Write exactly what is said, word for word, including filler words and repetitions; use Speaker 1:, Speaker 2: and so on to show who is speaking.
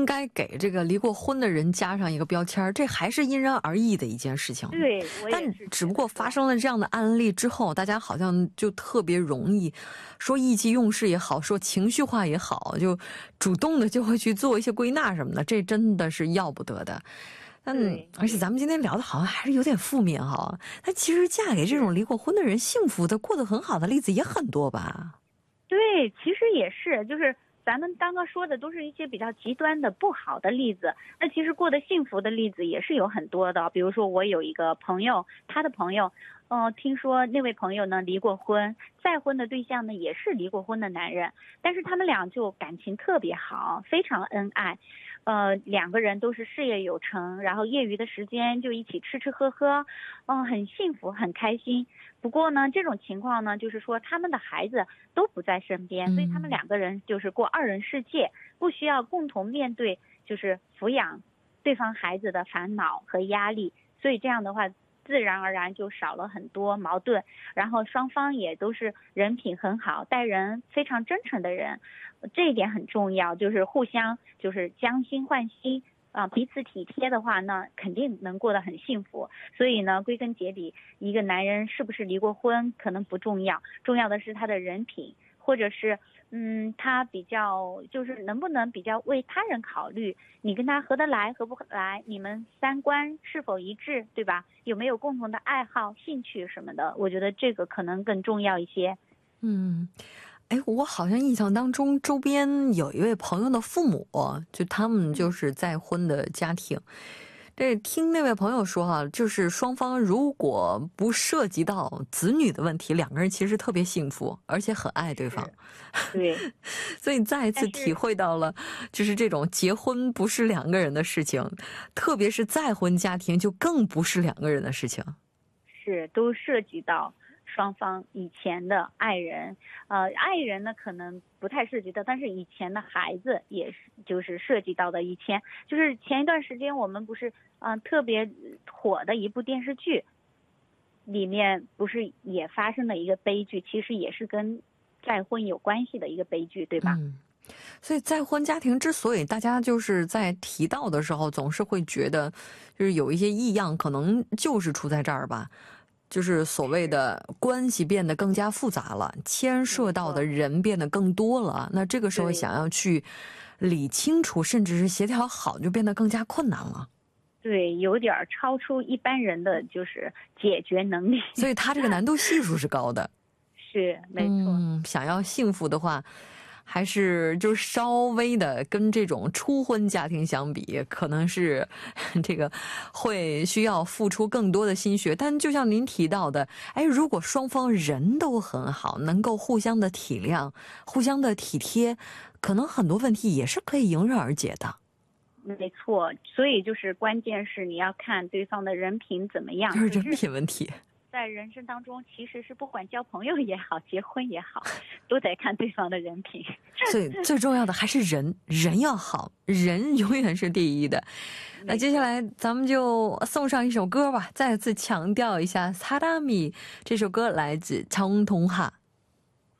Speaker 1: 该给这个离过婚的人加上一个标签，这还是因人而异的一件事情。
Speaker 2: 对，我也是。
Speaker 1: 但只不过发生了这样的案例之后，大家好像就特别容易说意气用事也好，说情绪化也好，就主动的就会去做一些归纳什么的，这真的是要不得的。但而且咱们今天聊的好像还是有点负面哈。但其实嫁给这种离过婚的人，幸福的过得很好的例子也很多吧？
Speaker 2: 对，其实也是，就是咱们刚刚说的都是一些比较极端的不好的例子，那其实过得幸福的例子也是有很多的。比如说我有一个朋友，他的朋友呃，听说那位朋友呢离过婚，再婚的对象呢也是离过婚的男人，但是他们俩就感情特别好，非常恩爱，呃，两个人都是事业有成，然后业余的时间就一起吃吃喝喝，嗯、呃，很幸福很开心。不过呢，这种情况呢，就是说他们的孩子都不在身边，所以他们两个人就是过二人世界，不需要共同面对就是抚养对方孩子的烦恼和压力，所以这样的话自然而然就少了很多矛盾，然后双方也都是人品很好，待人非常真诚的人，这一点很重要，就是互相就是将心换心啊，彼此体贴的话呢，肯定能过得很幸福。所以呢，归根结底，一个男人是不是离过婚可能不重要，重要的是他的人品，或者是嗯，他比较就是能不能比较为他人考虑，你跟他合得来合不来，你们三观是否一致，对吧？有没有共同的爱好、兴趣什么的？我觉得这个可能更重要一些。
Speaker 1: 嗯。哎，我好像印象当中周边有一位朋友的父母，就他们就是再婚的家庭。这听那位朋友说哈、啊，就是双方如果不涉及到子女的问题，两个人其实特别幸福，而且很爱对方。
Speaker 2: 对，
Speaker 1: 所以再一次体会到了，就是这种结婚不是两个人的事情，特别是再婚家庭就更不是两个人的事情。
Speaker 2: 是，都涉及到双方以前的爱人，呃，爱人呢可能不太涉及到，但是以前的孩子也是，就是涉及到的。以前就是前一段时间我们不是嗯、呃、特别火的一部电视剧，里面不是也发生了一个悲剧，其实也是跟再婚有关系的一个悲剧，对吧？
Speaker 1: 嗯。所以再婚家庭之所以大家就是在提到的时候总是会觉得就是有一些异样，可能就是出在这儿吧，就是所谓的关系变得更加复杂了，牵涉到的人变得更多了，那这个时候想要去理清楚甚至是协调好就变得更加困难了。
Speaker 2: 对，有点超出一般人的就是解决能力，
Speaker 1: 所以他这个难度系数是高的。
Speaker 2: 是，没错。
Speaker 1: 嗯，想要幸福的话还是就稍微的跟这种初婚家庭相比，可能是这个会需要付出更多的心血。但就像您提到的，哎，如果双方人都很好，能够互相的体谅，互相的体贴，可能很多问题也是可以迎刃而解的。
Speaker 2: 没错，所以就是关键是你要看对方的人品怎么样，
Speaker 1: 就是人品问题。
Speaker 2: 在人生当中，其实是不管交朋友也好，结婚也好，都得看对方的人品。
Speaker 1: 所以最重要的还是人，人要好，人永远是第一的。那接下来咱们就送上一首歌吧，再次强调一下，사람이这首歌来自청동하。